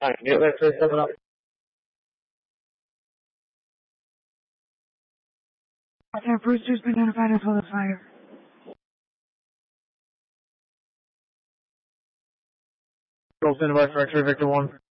Alright, get ready for 7 up. Okay, Brewster's been notified as well as fire. Control stand by for X-ray Victor 1.